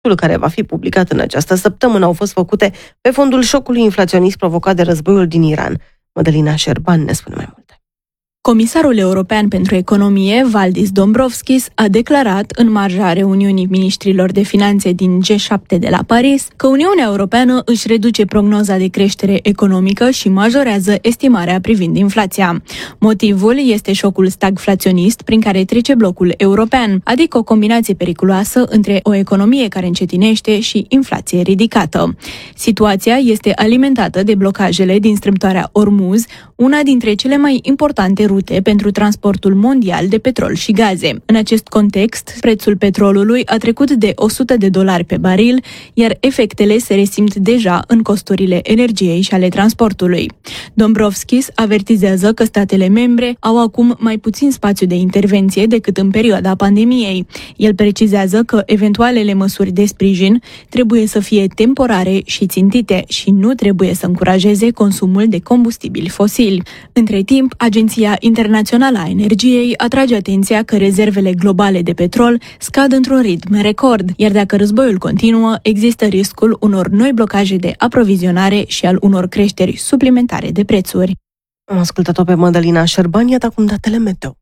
care va fi publicat în această săptămână au fost făcute pe fondul șocului inflaționist provocat de războiul din Iran. Mădălina Șerban ne spune mai multe. Comisarul european pentru economie, Valdis Dombrovskis, a declarat în marja reuniunii ministrilor de finanțe din G7 de la Paris că Uniunea Europeană își reduce prognoza de creștere economică și majorează estimarea privind inflația. Motivul este șocul stagflaționist prin care trece blocul european, adică o combinație periculoasă între o economie care încetinește și inflație ridicată. Situația este alimentată de blocajele din strâmtoarea Ormuz, una dintre cele mai importante rute pentru transportul mondial de petrol și gaze. În acest context, prețul petrolului a trecut de $100 pe baril, iar efectele se resimt deja în costurile energiei și ale transportului. Dombrovskis avertizează că statele membre au acum mai puțin spațiu de intervenție decât în perioada pandemiei. El precizează că eventualele măsuri de sprijin trebuie să fie temporare și țintite și nu trebuie să încurajeze consumul de combustibili fosili. Între timp, Agenția Internațională a Energiei atrage atenția că rezervele globale de petrol scad într-un ritm record, iar dacă războiul continuă, există riscul unor noi blocaje de aprovizionare și al unor creșteri suplimentare de prețuri. Am ascultat-o pe Mădălina Șerban, iată acum datele meteo.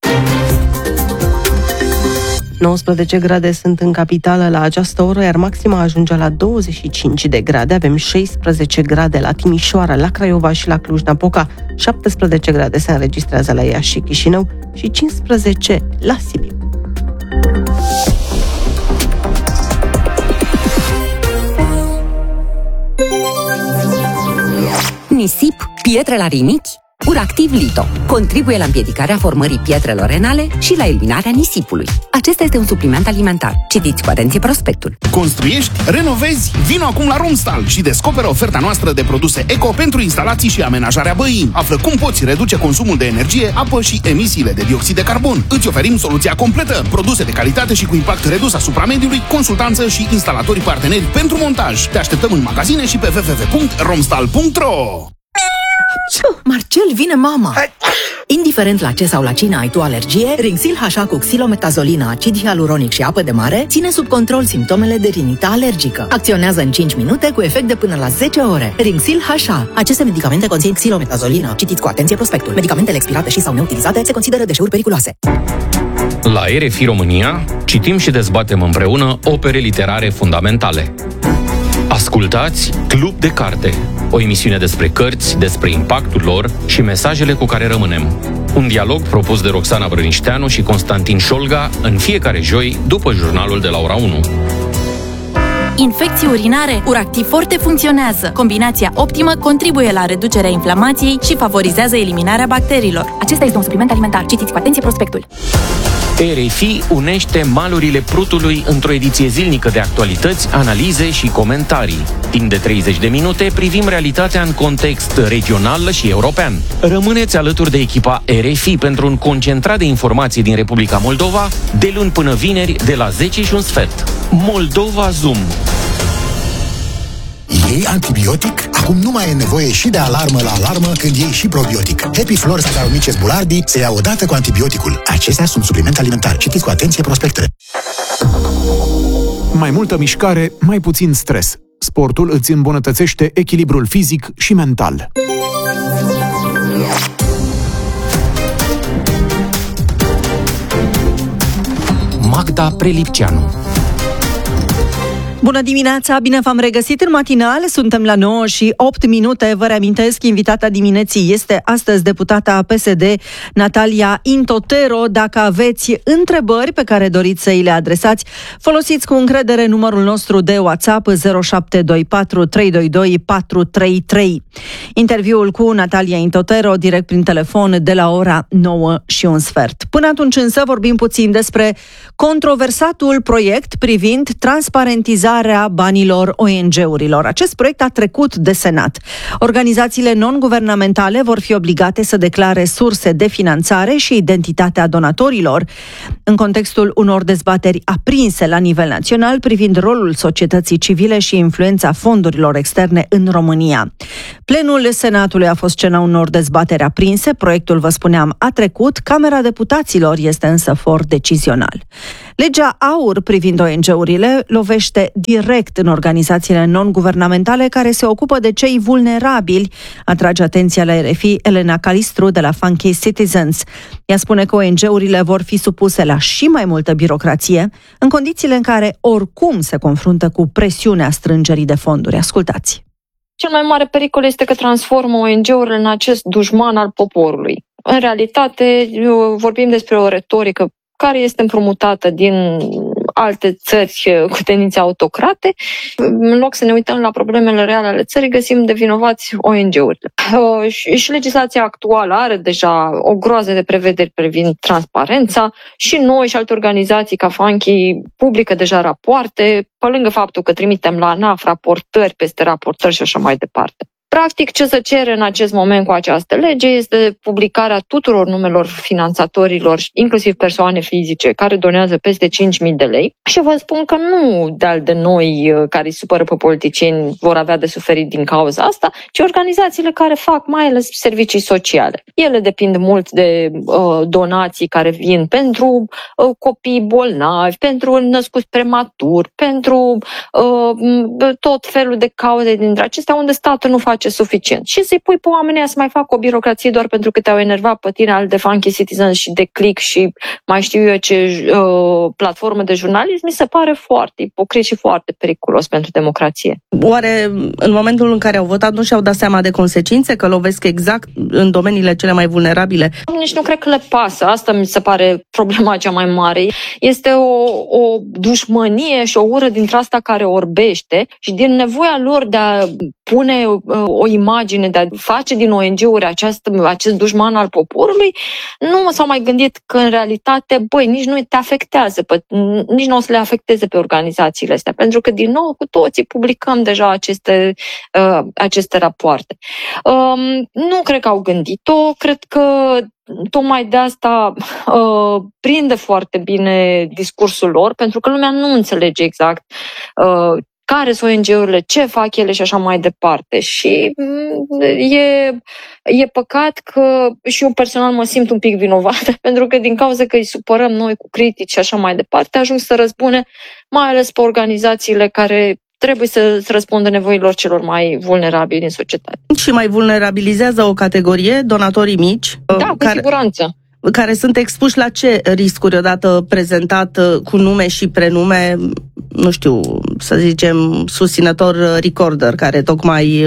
19 grade sunt în capitală la această oră, iar maxima ajunge la 25 de grade. Avem 16 grade la Timișoara, la Craiova și la Cluj-Napoca, 17 grade se înregistrează la Iași și Chișinău și 15 la Sibiu. Nisip, pietre la rinichi? Uractiv Lito contribuie la împiedicarea formării pietrelor renale și la eliminarea nisipului. Acesta este un supliment alimentar. Citiți cu atenție prospectul. Construiești? Renovezi? Vino acum la Romstal și descoperă oferta noastră de produse eco pentru instalații și amenajarea băii. Află cum poți reduce consumul de energie, apă și emisiile de dioxid de carbon. Îți oferim soluția completă, produse de calitate și cu impact redus asupra mediului, consultanță și instalatori parteneri pentru montaj. Te așteptăm în magazine și pe www.romstal.ro. Marcel, vine mama! Indiferent la ce sau la cine ai tu alergie, Rinxil HA cu xilometazolină, acid hialuronic și apă de mare ține sub control simptomele de rinită alergică. Acționează în 5 minute cu efect de până la 10 ore. Rinxil HA. Aceste medicamente conțin xilometazolină. Citiți cu atenție prospectul. Medicamentele expirate și sau neutilizate se consideră deșeuri periculoase. La RFI România citim și dezbatem împreună opere literare fundamentale. Ascultați Club de Carte, o emisiune despre cărți, despre impactul lor și mesajele cu care rămânem. Un dialog propus de Roxana Brănișteanu și Constantin Șolga în fiecare joi după jurnalul de la ora 1. Infecții urinare, Uractiv Forte funcționează. Combinația optimă contribuie la reducerea inflamației și favorizează eliminarea bacteriilor. Acesta este un supliment alimentar. Citiți cu atenție prospectul. RFI unește malurile Prutului într-o ediție zilnică de actualități, analize și comentarii. Timp de 30 de minute privim realitatea în context regional și european. Rămâneți alături de echipa RFI pentru un concentrat de informații din Republica Moldova, de luni până vineri, de la 10:15. Moldova Zoom. Iei antibiotic? Acum nu mai e nevoie și de alarmă la alarmă când iei și probiotic. Happy Flora Saccharomyces boulardii se ia odată cu antibioticul. Acestea sunt supliment alimentar. Citiți cu atenție prospectele. Mai multă mișcare, mai puțin stres. Sportul îți îmbunătățește echilibrul fizic și mental. Magda Prelipceanu. Bună dimineața, bine v-am regăsit în matinale, suntem la 9:08. Vă reamintesc, invitata dimineții este astăzi deputata PSD Natalia Intotero. Dacă aveți întrebări pe care doriți să îi le adresați, folosiți cu încredere numărul nostru de WhatsApp 0724 322 433. Interviul cu Natalia Intotero direct prin telefon de la ora 9:15. Până atunci însă vorbim puțin despre controversatul proiect privind transparentizarea banilor ONG-urilor. Acest proiect a trecut de Senat. Organizațiile non-guvernamentale vor fi obligate să declare surse de finanțare și identitatea donatorilor. În contextul unor dezbateri aprinse la nivel național privind rolul societății civile și influența fondurilor externe în România. Plenul Senatului a fost scena unor dezbateri aprinse. Proiectul, vă spuneam, a trecut. Camera Deputaților este însă for decizional. Legea AUR privind ONG-urile lovește direct în organizațiile non-guvernamentale care se ocupă de cei vulnerabili, atrage atenția la RFI Elena Calistru de la Funky Citizens. Ea spune că ONG-urile vor fi supuse la și mai multă birocrație, în condițiile în care oricum se confruntă cu presiunea strângerii de fonduri. Ascultați! Cel mai mare pericol este că transformă ONG-urile în acest dușman al poporului. În realitate, vorbim despre o retorică care este împrumutată din alte țări cu tendințe autocrate. În loc să ne uităm la problemele reale ale țării, găsim de vinovați ONG-urile. Și legislația actuală are deja o groază de prevederi privind transparența și noi și alte organizații ca Funky publică deja rapoarte, pe lângă faptul că trimitem la ANAF raportări peste raportări și așa mai departe. Practic, ce se cere în acest moment cu această lege este publicarea tuturor numelor finanțatorilor, inclusiv persoane fizice, care donează peste 5.000 de lei. Și vă spun că nu de noi care îi supără pe politicieni vor avea de suferit din cauza asta, ci organizațiile care fac mai ales servicii sociale. Ele depind mult de donații care vin pentru copii bolnavi, pentru născuți prematur, pentru tot felul de cauze dintre acestea unde statul nu face suficient. Și să-i pui pe oamenii să mai facă o birocrație doar pentru că te-au enervat pe tine al de Funky Citizens și de Click și mai știu eu ce platformă de jurnalism, mi se pare foarte ipocrit și foarte periculos pentru democrație. Oare în momentul în care au votat nu și-au dat seama de consecințe, că lovesc exact în domeniile cele mai vulnerabile? Nici nu cred că le pasă. Asta mi se pare problema cea mai mare. Este o dușmănie și o ură dintre asta care orbește și din nevoia lor de a pune o imagine, de a face din ONG-uri acest dușman al poporului, nu s-au mai gândit că în realitate, nici nu te afectează, nici nu o să le afecteze pe organizațiile astea, pentru că din nou cu toții publicăm deja aceste rapoarte. Nu cred că au gândit-o, cred că tocmai de asta prinde foarte bine discursul lor, pentru că lumea nu înțelege exact care sunt ONG-urile, ce fac ele și așa mai departe. Și e păcat că și eu personal mă simt un pic vinovată, pentru că din cauza că îi supărăm noi cu critici și așa mai departe, ajung să răzbune mai ales pe organizațiile care trebuie să răspundă nevoilor celor mai vulnerabili din societate. Și mai vulnerabilizează o categorie, donatorii mici. Da, cu siguranță. Care sunt expuși la ce riscuri odată prezentat cu nume și prenume, nu știu, să zicem, susținător Recorder, care tocmai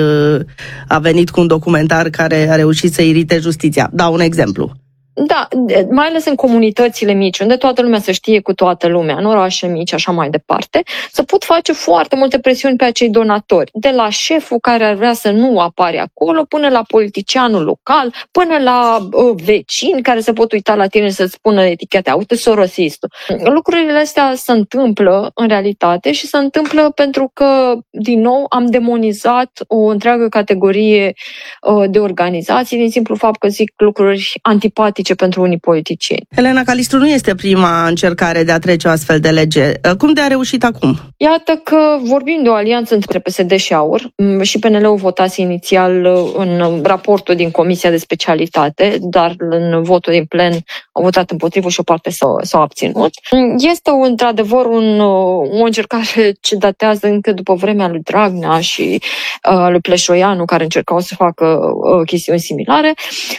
a venit cu un documentar care a reușit să irite justiția. Dau un exemplu. Da, mai ales în comunitățile mici, unde toată lumea se știe cu toată lumea, în orașe mici, așa mai departe, se pot face foarte multe presiuni pe acei donatori, de la șeful care ar vrea să nu apare acolo, până la politicianul local, până la vecini care se pot uita la tine și să-ți spună eticheta, uite, sorosistul. Lucrurile astea se întâmplă în realitate și se întâmplă pentru că, din nou, am demonizat o întreagă categorie de organizații din simplu fapt că zic lucruri antipatice pentru unii politicieni. Elena Calistru, nu este prima încercare de a trece o astfel de lege. Cum de a reușit acum? Iată că vorbim de o alianță între PSD și AUR și PNL-ul votase inițial în raportul din Comisia de Specialitate, dar în votul din plen au votat împotrivă și o parte s-au abținut. Este într-adevăr o încercare ce datează încă după vremea lui Dragnea și lui Pleșoianu, care încercau să facă chestiuni similare.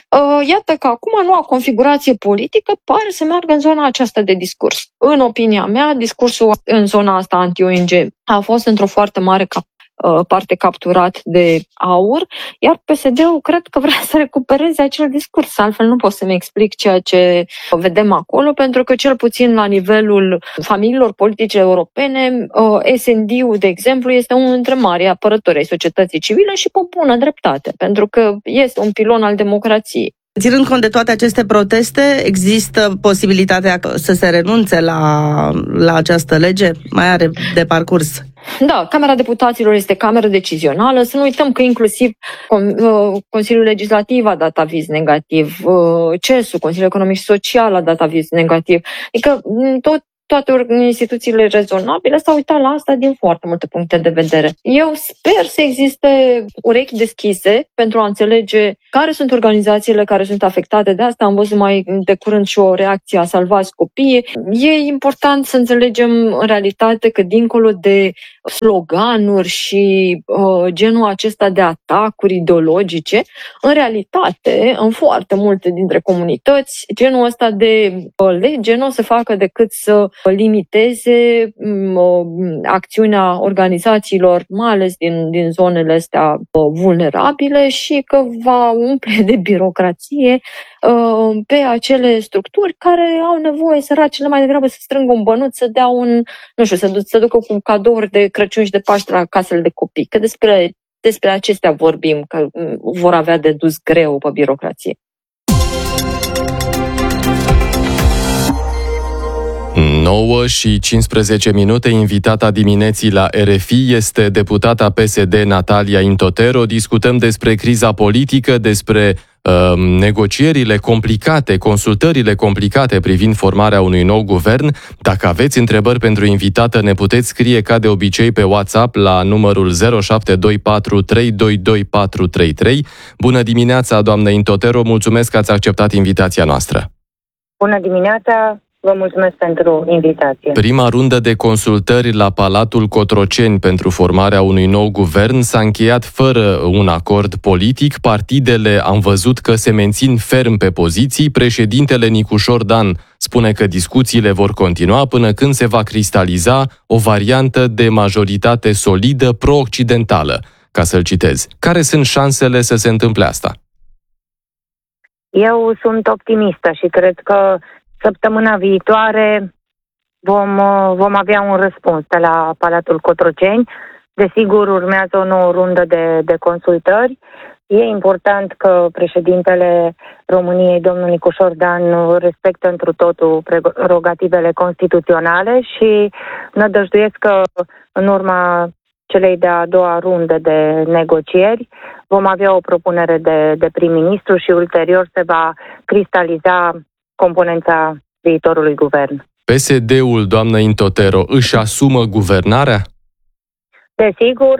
Iată că acum noua configurație politică pare să meargă în zona aceasta de discurs. În opinia mea, discursul în zona asta anti-ONG a fost într-o foarte mare parte capturat de AUR, iar PSD-ul cred că vrea să recupereze acel discurs. Altfel nu pot să-mi explic ceea ce vedem acolo, pentru că cel puțin la nivelul familiilor politice europene, SND-ul, de exemplu, este unul dintre marii apărători ai societății civile și pe bună dreptate, pentru că este un pilon al democrației. Ținând cont de toate aceste proteste, există posibilitatea să se renunțe la această lege? Mai are de parcurs? Da, Camera Deputaților este cameră decizională. Să nu uităm că inclusiv Consiliul Legislativ a dat aviz negativ, CES-ul, Consiliul Economic și Social a dat aviz negativ. Adică toate instituțiile rezonabile s-au uitat la asta din foarte multe puncte de vedere. Eu sper să existe urechi deschise pentru a înțelege care sunt organizațiile care sunt afectate de asta. Am văzut mai de curând și o reacție a Salvați Copiii. E important să înțelegem în realitate că dincolo de sloganuri și genul acesta de atacuri ideologice, în realitate, în foarte multe dintre comunități, genul ăsta de lege nu o să facă decât să limiteze acțiunea organizațiilor, mai ales din zonele astea vulnerabile, și că va umple de birocrație pe acele structuri care au nevoie, săracele, mai degrabă să strângă un bănuț, să dea să ducă cu cadouri de Crăciun și de Paște la casele de copii. Că despre acestea vorbim, că vor avea de dus greu pe birocrație. 9:15. Invitata dimineții la RFI este deputata PSD Natalia Intotero. Discutăm despre criza politică, despre negocierile complicate, consultările complicate privind formarea unui nou guvern. Dacă aveți întrebări pentru invitată, ne puteți scrie ca de obicei pe WhatsApp la numărul 0724 322 433. Bună dimineața, doamnă Intotero, mulțumesc că ați acceptat invitația noastră. Bună dimineața! Vă mulțumesc pentru invitație. Prima rundă de consultări la Palatul Cotroceni pentru formarea unui nou guvern s-a încheiat fără un acord politic. Partidele am văzut că se mențin ferm pe poziții. Președintele Nicușor Dan spune că discuțiile vor continua până când se va cristaliza o variantă de majoritate solidă pro-occidentală. Ca să-l citez. Care sunt șansele să se întâmple asta? Eu sunt optimistă și cred că săptămâna viitoare vom avea un răspuns de la Palatul Cotroceni. Desigur, urmează o nouă rundă de consultări. E important că președintele României, domnul Nicușor Dan, respectă întru totul prerogativele constituționale și nădăjduiesc că în urma celei de-a doua runde de negocieri vom avea o propunere de prim-ministru și ulterior se va cristaliza componența viitorului guvern. PSD-ul, doamnă Intotero, își asumă guvernarea? Desigur,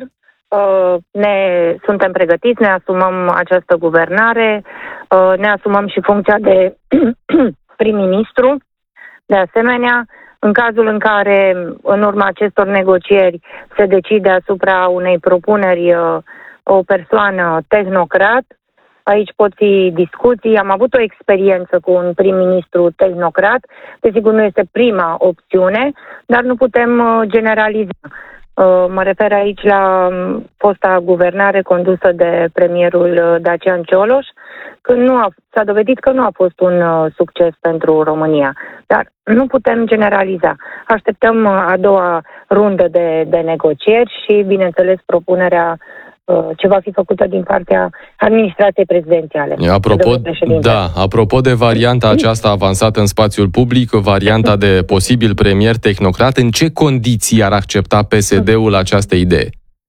suntem pregătiți, ne asumăm această guvernare, ne asumăm și funcția de prim-ministru. De asemenea, în cazul în care, în urma acestor negocieri, se decide asupra unei propuneri o persoană tehnocrat, aici pot fi discuții. Am avut o experiență cu un prim-ministru tehnocrat. Desigur, nu este prima opțiune, dar nu putem generaliza. Mă refer aici la fosta guvernare condusă de premierul Dacian Cioloș, când s-a dovedit că nu a fost un succes pentru România. Dar nu putem generaliza. Așteptăm a doua rundă de negocieri și, bineînțeles, propunerea ce va fi făcută din partea administrației prezidențiale. Apropo de varianta aceasta avansată în spațiul public, varianta de posibil premier tehnocrat, în ce condiții ar accepta PSD-ul această idee?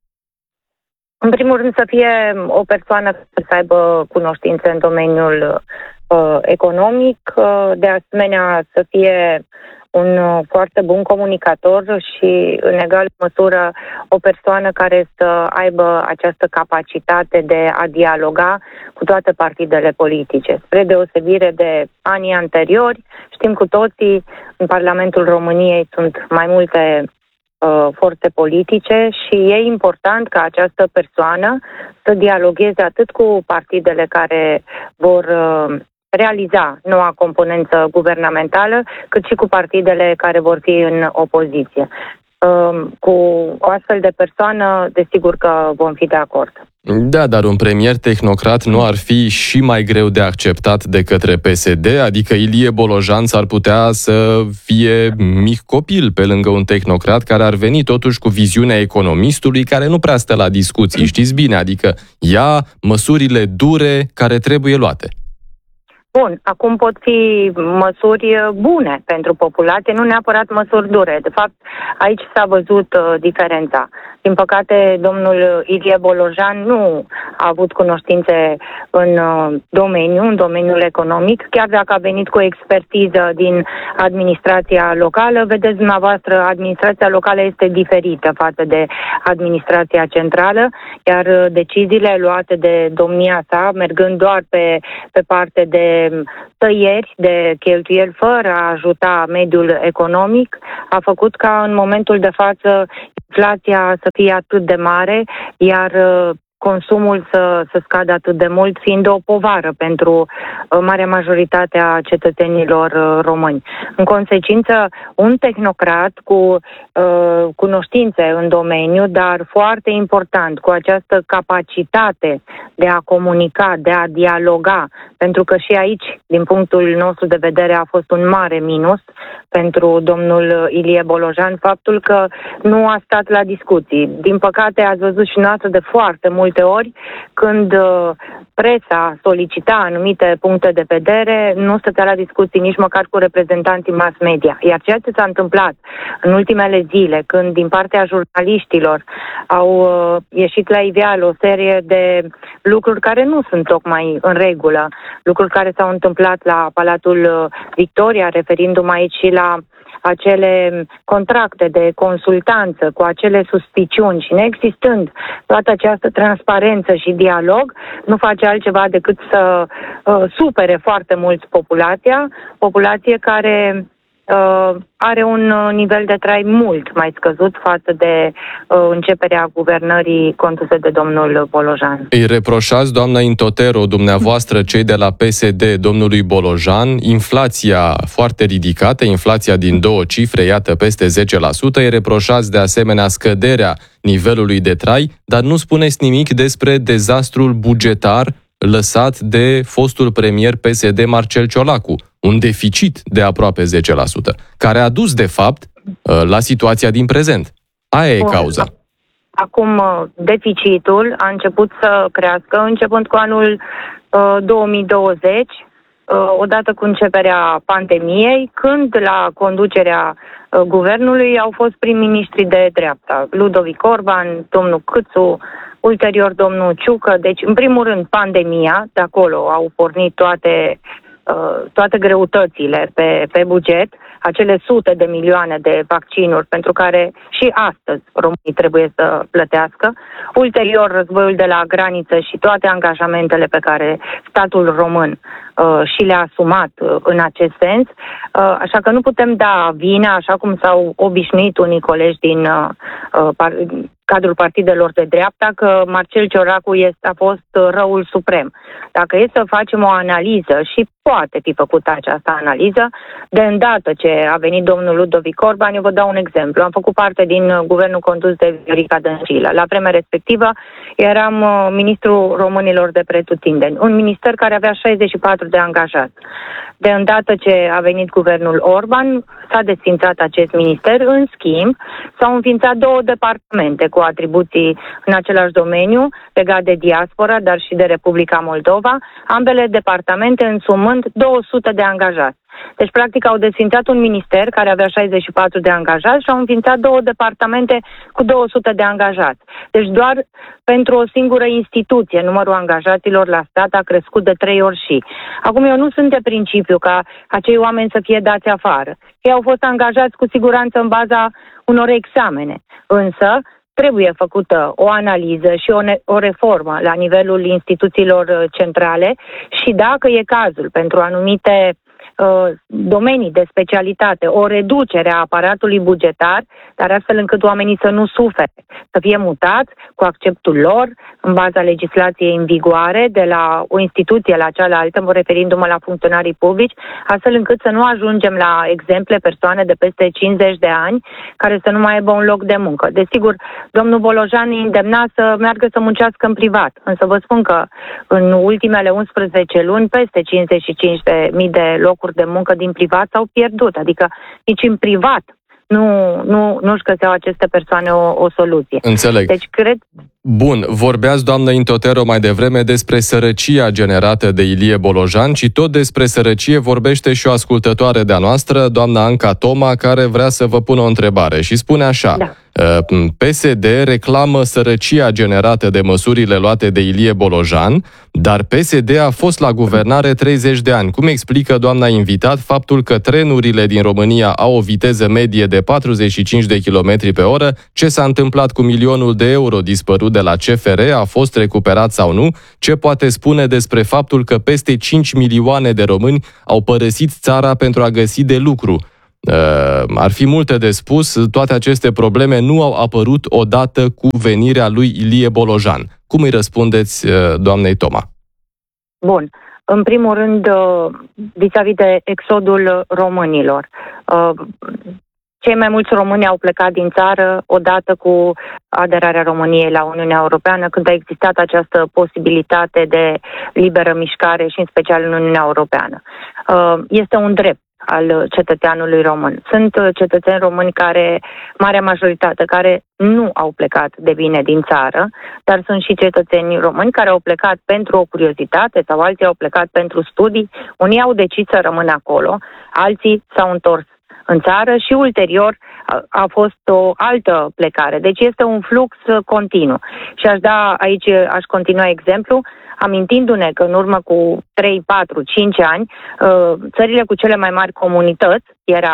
În primul rând să fie o persoană care să aibă cunoștințe în domeniul economic, de asemenea să fie un foarte bun comunicator și, în egală măsură, o persoană care să aibă această capacitate de a dialoga cu toate partidele politice. Spre deosebire de anii anteriori, știm cu toții, în Parlamentul României sunt mai multe forțe politice și e important ca această persoană să dialogueze atât cu partidele care vor realiza noua componență guvernamentală, cât și cu partidele care vor fi în opoziție. Cu o astfel de persoană, desigur că vom fi de acord. Da, dar un premier tehnocrat nu ar fi și mai greu de acceptat de către PSD? Adică Ilie Bolojan s-ar putea să fie mic copil pe lângă un tehnocrat care ar veni totuși cu viziunea economistului care nu prea stă la discuții, știți bine, adică ia măsurile dure care trebuie luate. Bun, acum pot fi măsuri bune pentru populație, nu neapărat măsuri dure. De fapt, aici s-a văzut diferența. Din păcate, domnul Ilie Bolojan nu a avut cunoștințe în domeniul economic, chiar dacă a venit cu o expertiză din administrația locală. Vedeți dumneavoastră, administrația locală este diferită față de administrația centrală, iar deciziile luate de domnia sa, mergând doar pe parte de tăieri, de cheltuieli fără a ajuta mediul economic, a făcut ca în momentul de față inflația să fie atât de mare, iar consumul să scadă atât de mult, fiind o povară pentru marea majoritate a cetățenilor români. În consecință, un tehnocrat cu cunoștințe în domeniu, dar foarte important, cu această capacitate de a comunica, de a dialoga, pentru că și aici, din punctul nostru de vedere, a fost un mare minus pentru domnul Ilie Bolojan, faptul că nu a stat la discuții. Din păcate, ați văzut și noastră de foarte multe ori, când presa solicita anumite puncte de vedere, nu stătea la discuții nici măcar cu reprezentanții mass media. Iar ceea ce s-a întâmplat în ultimele zile, când din partea jurnaliștilor au ieșit la iveală o serie de lucruri care nu sunt tocmai în regulă, lucruri care s-au întâmplat la Palatul Victoria, referindu-mă aici și la acele contracte de consultanță cu acele suspiciuni și neexistând toată această transparență și dialog, nu face altceva decât să supere foarte mult populație care are un nivel de trai mult mai scăzut față de începerea guvernării conduse de domnul Bolojan. Îi reproșați, doamna Intotero, dumneavoastră, cei de la PSD, domnului Bolojan, inflația foarte ridicată, inflația din 2 cifre, iată, peste 10%, îi reproșați de asemenea scăderea nivelului de trai, dar nu spuneți nimic despre dezastrul bugetar lăsat de fostul premier PSD Marcel Ciolacu, un deficit de aproape 10%, care a dus, de fapt, la situația din prezent. Aia e cauza. Acum, deficitul a început să crească, începând cu anul 2020, odată cu începerea pandemiei, când la conducerea guvernului au fost prim-ministri de dreapta, Ludovic Orban, domnul Câțu, ulterior domnul Ciucă. Deci, în primul rând, pandemia, de acolo au pornit toate greutățile pe buget, acele sute de milioane de vaccinuri pentru care și astăzi românii trebuie să plătească. Ulterior, războiul de la graniță și toate angajamentele pe care statul român și le-a asumat în acest sens. Așa că nu putem da vina, așa cum s-au obișnuit unii colegi din cadrul partidelor de dreapta, că Marcel Ciolacu a fost răul suprem. Dacă e să facem o analiză, și poate fi făcută această analiză, de îndată ce a venit domnul Ludovic Orban, eu vă dau un exemplu. Am făcut parte din guvernul condus de Viorica Dăncilă. La vremea respectivă eram ministrul românilor de pretutindeni, un minister care avea 64 de angajați. De îndată ce a venit guvernul Orban, s-a desfințat acest minister. În schimb, s-au înființat 2 departamente cu atribuții în același domeniu, legat de diaspora, dar și de Republica Moldova, ambele departamente însumând 200 de angajați. Deci, practic, au desfințat un minister care avea 64 de angajați și au înființat 2 departamente cu 200 de angajați. Deci, doar pentru o singură instituție, numărul angajaților la stat a crescut de 3 ori și. Acum, eu nu sunt de principiu ca acei oameni să fie dați afară. Ei au fost angajați cu siguranță în baza unor examene. Însă, trebuie făcută o analiză și o reformă la nivelul instituțiilor centrale și, dacă e cazul pentru anumite domenii de specialitate, o reducere a aparatului bugetar, dar astfel încât oamenii să nu sufere, să fie mutați cu acceptul lor, în baza legislației în vigoare, de la o instituție la cealaltă, referindu-mă la funcționarii publici, astfel încât să nu ajungem la exemple, persoane de peste 50 de ani, care să nu mai aibă un loc de muncă. Desigur, domnul Bolojan îi îndemna să meargă să muncească în privat, însă vă spun că în ultimele 11 luni, peste 55.000 de locuri de muncă din privat s-au pierdut, adică nici în privat nu își găseau aceste persoane o soluție. Înțeleg. Deci Bun, vorbeați, doamnă Intotero, mai devreme despre sărăcia generată de Ilie Bolojan și tot despre sărăcie vorbește și o ascultătoare de-a noastră, doamna Anca Toma, care vrea să vă pună o întrebare și spune așa. Da. PSD reclamă sărăcia generată de măsurile luate de Ilie Bolojan, dar PSD a fost la guvernare 30 de ani. Cum explică doamna invitat faptul că trenurile din România au o viteză medie de 45 de km pe oră? Ce s-a întâmplat cu milionul de euro dispărut de la CFR? A fost recuperat sau nu? Ce poate spune despre faptul că peste 5 milioane de români au părăsit țara pentru a găsi de lucru? Ar fi multe de spus, toate aceste probleme nu au apărut odată cu venirea lui Ilie Bolojan. Cum îi răspundeți doamnei Toma? Bun. În primul rând, vis-a-vis de exodul românilor. Cei mai mulți români au plecat din țară odată cu aderarea României la Uniunea Europeană, când a existat această posibilitate de liberă mișcare și în special în Uniunea Europeană. Este un drept al cetățeanului român. Sunt cetățeni români care, marea majoritate, care nu au plecat de bine din țară, dar sunt și cetățeni români care au plecat pentru o curiozitate sau alții au plecat pentru studii. Unii au decis să rămână acolo, alții s-au întors în țară și ulterior a fost o altă plecare. Deci este un flux continuu. Și aș continua exemplu, amintindu-ne că în urmă cu 3, 4, 5 ani, țările cu cele mai mari comunități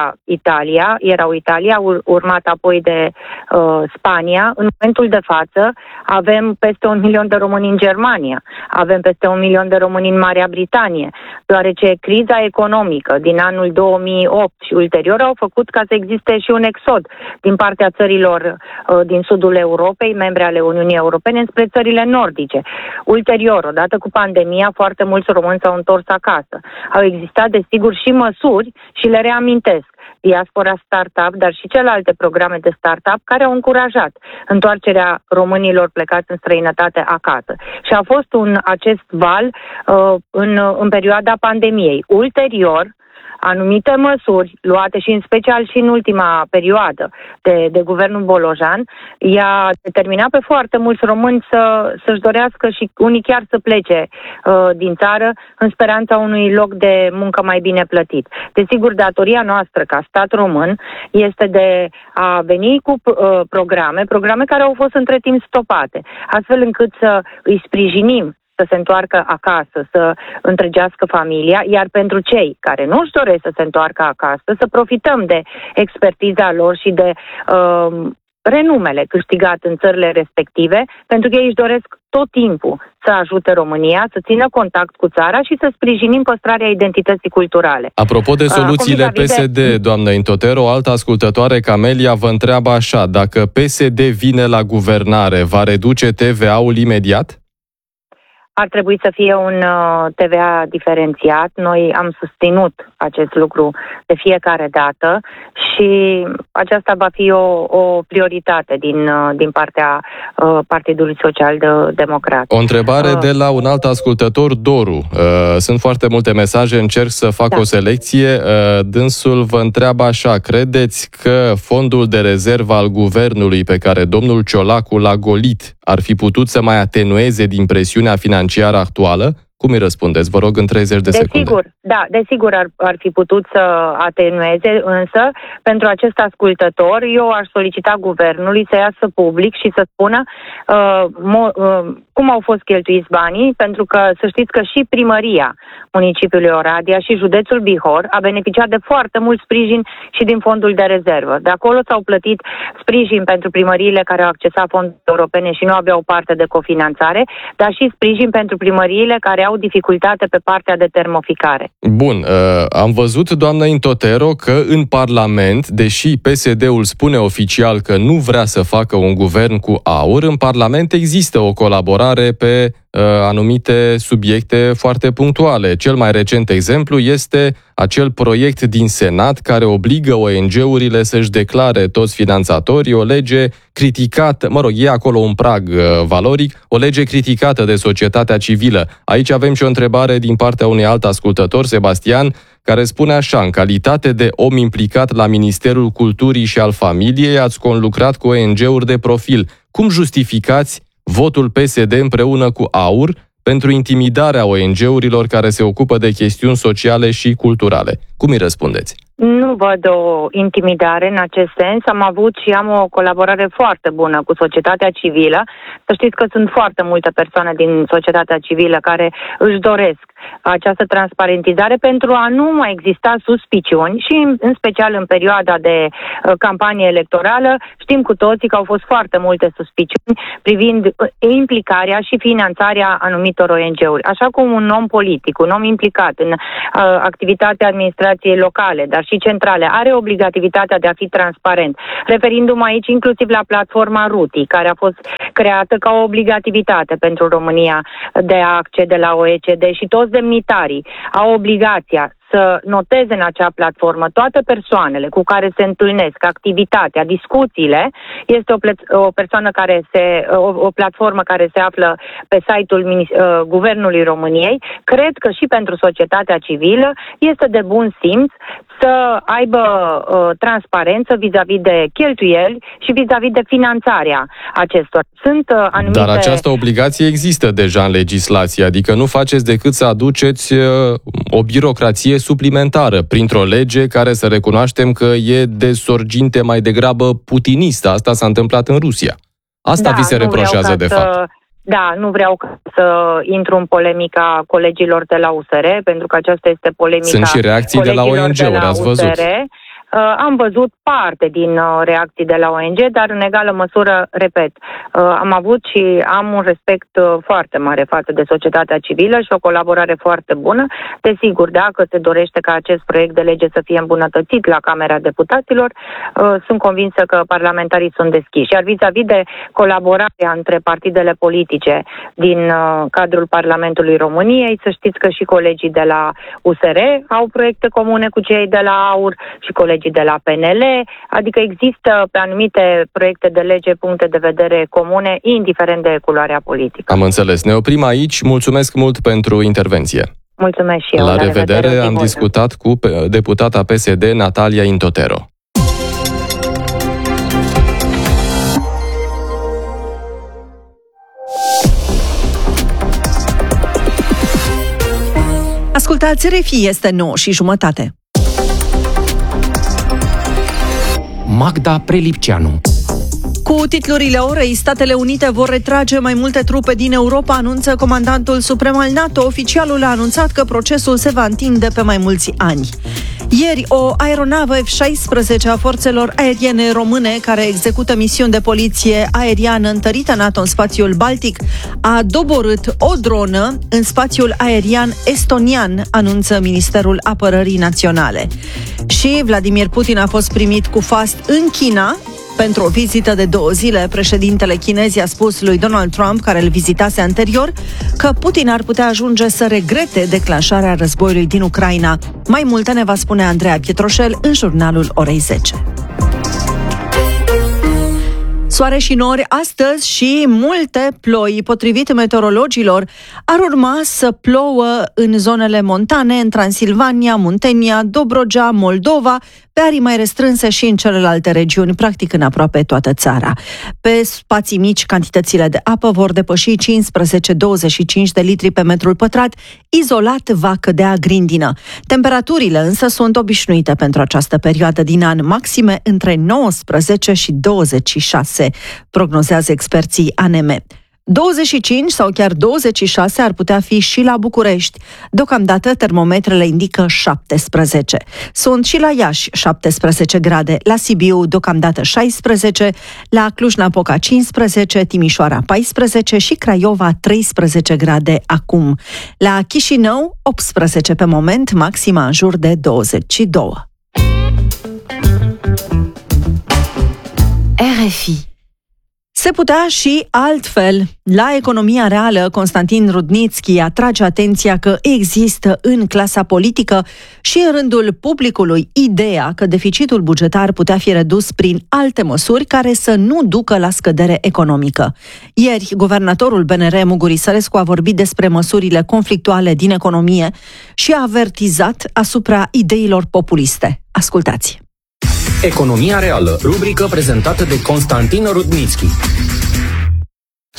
erau Italia, urmat apoi de Spania. În momentul de față avem peste 1 milion de români în Germania, avem peste 1 milion de români în Marea Britanie, deoarece criza economică din anul 2008 și ulterior au făcut ca să existe și un exod din partea țărilor din sudul Europei, membre ale Uniunii Europene, spre țările nordice. Ulterior, odată cu pandemia, foarte mulți români s-au întors acasă. Au existat, desigur, și măsuri și le reamintesc. Diaspora Startup, dar și celelalte programe de startup care au încurajat întoarcerea românilor plecați în străinătate acasă. Și a fost acest val în perioada pandemiei. Ulterior, anumite măsuri luate și în special și în ultima perioadă de guvernul Bolojan i-a determinat pe foarte mulți români să-și dorească și unii chiar să plece din țară în speranța unui loc de muncă mai bine plătit. Desigur, datoria noastră ca stat român este de a veni cu programe care au fost între timp stopate, astfel încât să îi sprijinim să se întoarcă acasă, să întregească familia, iar pentru cei care nu își doresc să se întoarcă acasă, să profităm de expertiza lor și de renumele câștigat în țările respective, pentru că ei își doresc tot timpul să ajute România, să țină contact cu țara și să sprijinim păstrarea identității culturale. Apropo de soluțiile PSD, doamnă Intotero, o altă ascultătoare, Camelia, vă întreabă așa: dacă PSD vine la guvernare, va reduce TVA-ul imediat? Ar trebui să fie un TVA diferențiat. Noi am susținut acest lucru de fiecare dată și aceasta va fi o prioritate din partea Partidului Social-Democrat. O întrebare de la un alt ascultător, Doru. Sunt foarte multe mesaje, încerc să fac o selecție. Dânsul vă întreabă așa: credeți că fondul de rezervă al guvernului pe care domnul Ciolacu l-a golit ar fi putut să mai atenueze din presiunea financiară actuală? Cum îi răspundeți? Vă rog, în 30 de secunde. Desigur ar fi putut să atenueze, însă pentru acest ascultător eu aș solicita guvernului să iasă public și să spună cum au fost cheltuiți banii, pentru că să știți că și primăria municipiului Oradea și județul Bihor a beneficiat de foarte mult sprijin și din fondul de rezervă. De acolo s-au plătit sprijin pentru primăriile care au accesat fonduri europene și nu aveau parte de cofinanțare, dar și sprijin pentru primăriile care au dificultate pe partea de termoficare. Bun, am văzut, doamnă Intotero, că în Parlament, deși PSD-ul spune oficial că nu vrea să facă un guvern cu aur, în Parlament există o colaborare pe anumite subiecte foarte punctuale. Cel mai recent exemplu este acel proiect din Senat care obligă ONG-urile să-și declare toți finanțatorii, o lege criticată, e acolo un prag valoric, o lege criticată de societatea civilă. Aici avem și o întrebare din partea unui alt ascultător, Sebastian, care spune așa: în calitate de om implicat la Ministerul Culturii și al Familiei, ați conlucrat cu ONG-uri de profil. Cum justificați votul PSD împreună cu AUR pentru intimidarea ONG-urilor care se ocupă de chestiuni sociale și culturale. Cum îi răspundeți? Nu văd o intimidare în acest sens. Am avut și am o colaborare foarte bună cu societatea civilă. Să știți că sunt foarte multe persoane din societatea civilă care își doresc această transparentizare pentru a nu mai exista suspiciuni și în special în perioada de campanie electorală știm cu toții că au fost foarte multe suspiciuni privind implicarea și finanțarea anumitor ONG-uri. Așa cum un om politic, un om implicat în activitatea administrației locale, dar și centrale, are obligativitatea de a fi transparent. Referindu-mă aici inclusiv la platforma RUTI, care a fost creată ca o obligativitate pentru România de a accede la OECD și toți demnitarii au obligația să noteze în acea platformă toate persoanele cu care se întâlnesc, activitatea, discuțiile. Este o platformă care se află pe site-ul Guvernului României. Cred că și pentru societatea civilă este de bun simț să aibă transparență vis-a-vis de cheltuieli și vis-a-vis de finanțarea acestor. Sunt anumite... Dar această obligație există deja în legislație, adică nu faceți decât să aduceți o birocrație suplimentară printr-o lege care să recunoaștem că e de sorginte mai degrabă putinistă. Asta s-a întâmplat în Rusia. Asta vi se reproșează de fapt. Da, nu vreau să intru în polemica colegilor de la USR, pentru că aceasta este polemica. Sunt și reacții de la ONG-uri, ați văzut. Am văzut parte din reacții de la ONG, dar în egală măsură, repet, am avut și am un respect foarte mare față de societatea civilă și o colaborare foarte bună. Desigur, dacă se dorește ca acest proiect de lege să fie îmbunătățit la Camera Deputaților, sunt convinsă că parlamentarii sunt deschiși. Iar vis-a-vis de colaborarea între partidele politice din cadrul Parlamentului României, să știți că și colegii de la USR au proiecte comune cu cei de la AUR și colegii de la PNL, adică există pe anumite proiecte de lege puncte de vedere comune, indiferent de culoarea politică. Am înțeles. Ne oprim aici. Mulțumesc mult pentru intervenție. Mulțumesc și eu. La revedere. Am discutat cu deputata PSD Natalia Intotero. Ascultați RFI, este 9:30. Magda Prelipceanu. Cu titlurile orei, Statele Unite vor retrage mai multe trupe din Europa, anunță comandantul suprem al NATO. Oficialul a anunțat că procesul se va întinde pe mai mulți ani. Ieri, o aeronavă F-16 a forțelor aeriene române, care execută misiuni de poliție aeriană întărită NATO în spațiul Baltic, a doborât o dronă în spațiul aerian estonian, anunță Ministerul Apărării Naționale. Și Vladimir Putin a fost primit cu fast în China. Pentru o vizită de 2 zile, președintele chinez i-a spus lui Donald Trump, care îl vizitase anterior, că Putin ar putea ajunge să regrete declanșarea războiului din Ucraina. Mai multe ne va spune Andreea Pietroșel în jurnalul orei 10. Soare și nori astăzi și multe ploi. Potrivit meteorologilor, ar urma să plouă în zonele montane, în Transilvania, Muntenia, Dobrogea, Moldova, pe arii mai restrânse și în celelalte regiuni, practic în aproape toată țara. Pe spații mici, cantitățile de apă vor depăși 15-25 de litri pe metrul pătrat, izolat va cădea grindină. Temperaturile însă sunt obișnuite pentru această perioadă din an, maxime între 19 și 26, prognozează experții ANM. 25 sau chiar 26 ar putea fi și la București. Deocamdată termometrele indică 17. Sunt și la Iași 17 grade, la Sibiu deocamdată 16, la Cluj-Napoca 15, Timișoara 14 și Craiova 13 grade acum. La Chișinău 18 pe moment, maxima în jur de 22. RFI. Se putea și altfel. La Economia Reală, Constantin Rudnitski atrage atenția că există în clasa politică și în rândul publicului ideea că deficitul bugetar putea fi redus prin alte măsuri care să nu ducă la scădere economică. Ieri, guvernatorul BNR, Muguri Sărescu, a vorbit despre măsurile conflictuale din economie și a avertizat asupra ideilor populiste. Ascultați! Economia Reală, rubrică prezentată de Constantin Rudnitski.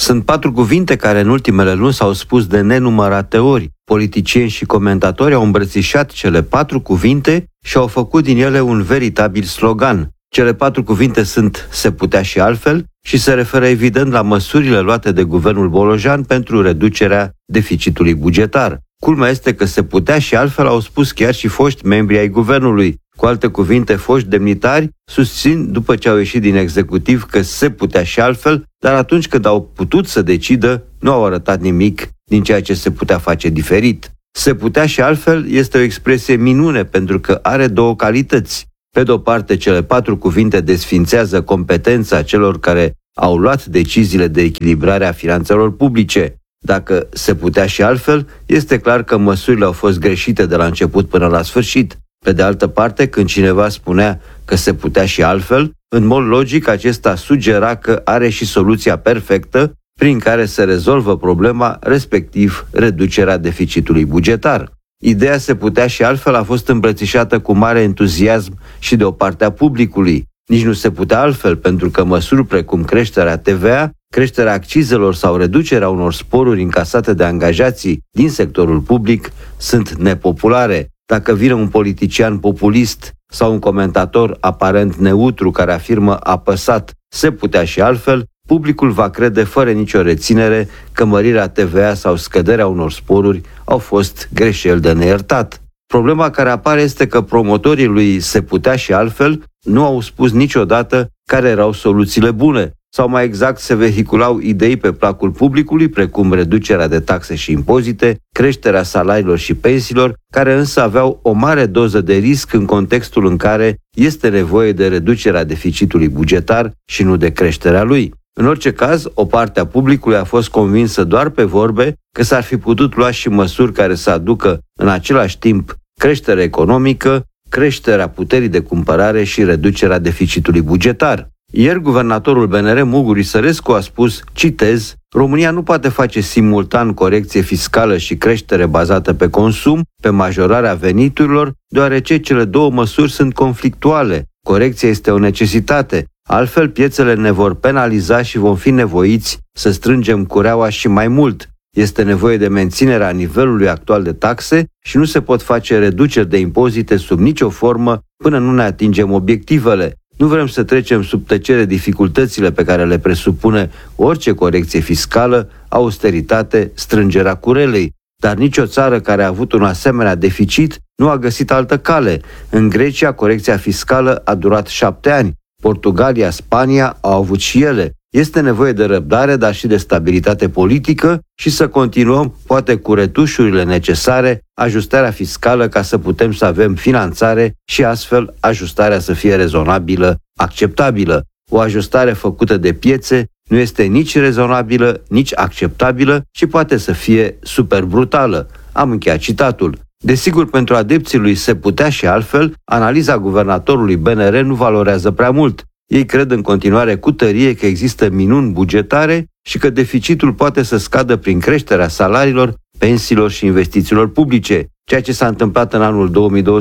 Sunt 4 cuvinte care în ultimele luni s-au spus de nenumărate ori. Politicieni și comentatori au îmbrățișat cele 4 cuvinte și au făcut din ele un veritabil slogan. Cele 4 cuvinte sunt "se putea și altfel" și se referă evident la măsurile luate de guvernul Bolojan pentru reducerea deficitului bugetar. Culmea este că se putea și altfel au spus chiar și foști membri ai guvernului. Cu alte cuvinte, foști demnitari susțin după ce au ieșit din executiv că se putea și altfel, dar atunci când au putut să decidă, nu au arătat nimic din ceea ce se putea face diferit. Se putea și altfel este o expresie minune pentru că are 2 calități. Pe de o parte, cele 4 cuvinte desfințează competența celor care au luat deciziile de echilibrare a finanțelor publice. Dacă se putea și altfel, este clar că măsurile au fost greșite de la început până la sfârșit. Pe de altă parte, când cineva spunea că se putea și altfel, în mod logic acesta sugera că are și soluția perfectă prin care se rezolvă problema, respectiv reducerea deficitului bugetar. Ideea se putea și altfel a fost îmbrățișată cu mare entuziasm și de o parte a publicului. Nici nu se putea altfel, pentru că măsuri precum creșterea TVA, creșterea accizelor sau reducerea unor sporuri încasate de angajații din sectorul public sunt nepopulare. Dacă vine un politician populist sau un comentator aparent neutru care afirmă apăsat "se putea și altfel", publicul va crede fără nicio reținere că mărirea TVA sau scăderea unor sporuri au fost greșeli de neiertat. Problema care apare este că promotorii lui "se putea și altfel" nu au spus niciodată care erau soluțiile bune, sau mai exact se vehiculau idei pe placul publicului, precum reducerea de taxe și impozite, creșterea salariilor și pensiilor, care însă aveau o mare doză de risc în contextul în care este nevoie de reducerea deficitului bugetar și nu de creșterea lui. În orice caz, o parte a publicului a fost convinsă doar pe vorbe că s-ar fi putut lua și măsuri care să aducă în același timp creștere economică, creșterea puterii de cumpărare și reducerea deficitului bugetar. Ieri, guvernatorul BNR, Muguri Sărescu, a spus, citez, "România nu poate face simultan corecție fiscală și creștere bazată pe consum, pe majorarea veniturilor, deoarece cele 2 măsuri sunt conflictuale. Corecția este o necesitate, altfel piețele ne vor penaliza și vom fi nevoiți să strângem cureaua și mai mult. Este nevoie de menținerea nivelului actual de taxe și nu se pot face reduceri de impozite sub nicio formă până nu ne atingem obiectivele. Nu vrem să trecem sub tăcere dificultățile pe care le presupune orice corecție fiscală, austeritate, strângerea curelei. Dar nicio țară care a avut un asemenea deficit nu a găsit altă cale. În Grecia, corecția fiscală a durat 7 ani. Portugalia, Spania au avut și ele. Este nevoie de răbdare, dar și de stabilitate politică și să continuăm, poate cu retușurile necesare, ajustarea fiscală ca să putem să avem finanțare și astfel ajustarea să fie rezonabilă, acceptabilă. O ajustare făcută de piețe nu este nici rezonabilă, nici acceptabilă și poate să fie super brutală. Am încheiat citatul. Desigur, pentru adepții lui "se putea și altfel", analiza guvernatorului BNR nu valorează prea mult. Ei cred în continuare cu tărie că există minuni bugetare și că deficitul poate să scadă prin creșterea salariilor, pensiilor și investițiilor publice, ceea ce s-a întâmplat în anul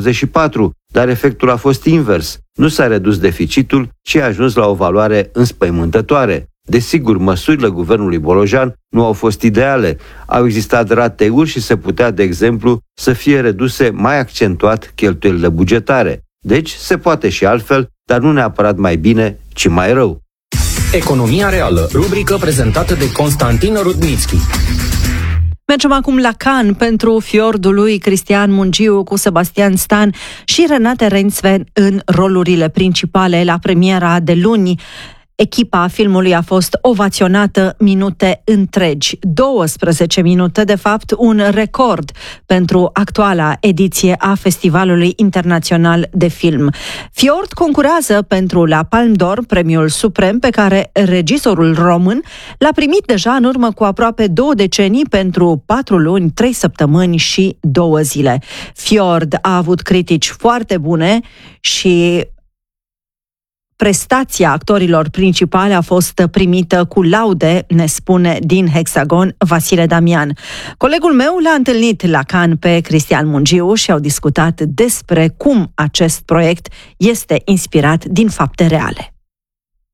2024, dar efectul a fost invers. Nu s-a redus deficitul, ci a ajuns la o valoare înspăimântătoare. Desigur, măsurile guvernului Bolojan nu au fost ideale. Au existat rateuri și se putea, de exemplu, să fie reduse mai accentuat cheltuielile bugetare. Deci, se poate și altfel, dar nu neapărat mai bine, ci mai rău. Economia reală, rubrică prezentată de Constantin Rudnitski. Mergem acum la Cannes pentru Fiordul lui Cristian Mungiu cu Sebastian Stan și Renate Reinsve în rolurile principale la premiera de luni. Echipa filmului a fost ovaționată minute întregi, 12 minute, de fapt, un record pentru actuala ediție a Festivalului Internațional de Film. Fiord concurează pentru la Palme d'Or, premiul suprem pe care regizorul român l-a primit deja în urmă cu aproape 2 decenii pentru 4 luni, 3 săptămâni și 2 zile. Fiord a avut critici foarte bune și prestația actorilor principali a fost primită cu laude, ne spune din Hexagon Vasile Damian. Colegul meu l-a întâlnit la Cannes pe Cristian Mungiu și au discutat despre cum acest proiect este inspirat din fapte reale.